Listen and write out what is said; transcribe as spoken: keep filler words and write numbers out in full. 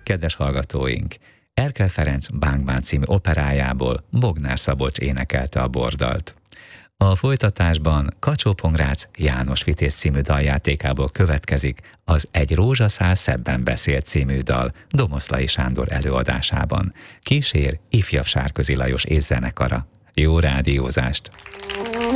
Kedves hallgatóink, Erkel Ferenc Bánk-bán című operájából Bognár Szabolcs énekelte a bordalt. A folytatásban Kacsó-Pongrác János Vitéz című daljátékából következik az Egy rózsaszál szebben beszélt című dal Domoszlai Sándor előadásában. Kísér ifjabb Sárközi Lajos és zenekara. Jó rádiózást!